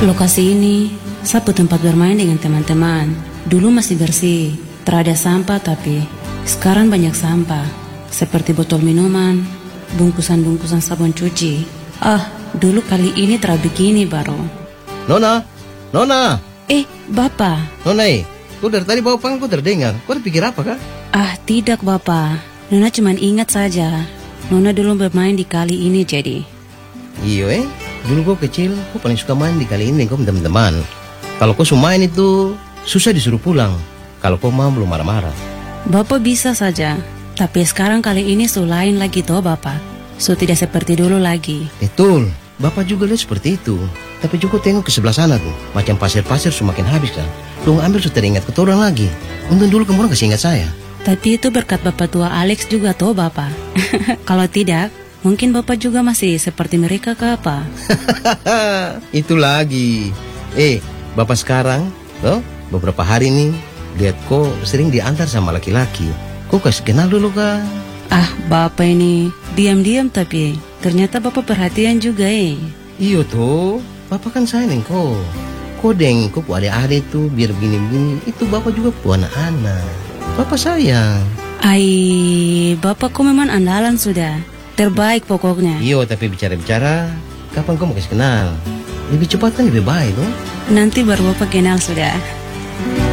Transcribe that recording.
Lokasi ini sapu tempat bermain dengan teman-teman. Dulu masih bersih, terada sampah, tapi sekarang banyak sampah. Seperti botol minuman, bungkusan-bungkusan sabun cuci. Dulu kali ini begini baru. Nona, Nona. Bapak. Nona, kau dari tadi bawa panggil terdengar. Kau pikir apa kah? Tidak Bapak. Nona cuma ingat saja. Nona dulu bermain di kali ini jadi. Iyo dulu kau kecil, kau paling suka main di kali ini kau teman-teman. Kalau kau suka main itu susah disuruh pulang. Kalau kau mau belum marah-marah. Bapak bisa saja, tapi sekarang kali ini lain lagi toh Bapak. Tidak seperti dulu lagi. Betul, Bapak juga lihat seperti itu. Tapi juga tengok ke sebelah sana tuh, macam pasir-pasir semakin habis kan. Lu ambil sudah teringat keturang lagi. Untung dulu kamu kasih ingat saya. Tapi itu berkat Bapak tua Alex juga toh Bapak. Kalau tidak, mungkin Bapak juga masih seperti mereka ke apa? Itu lagi. Bapak sekarang, beberapa hari nih, lihat kok sering diantar sama laki-laki. Kok kasih kenal dulu kan? Bapak ini diam-diam tapi ternyata Bapak perhatian juga Iyo tuh, Bapak kan sayang kok. Kodeng, kok adik-adik tuh biar begini-begini. Itu Bapak juga anak-anak. Bapak sayang. Bapak kok memang andalan sudah. Terbaik pokoknya. Iyo, tapi bicara-bicara, kapan kau mau kasih kenal? Lebih cepat kan lebih baik tuh. Nanti baru Bapak kenal sudah.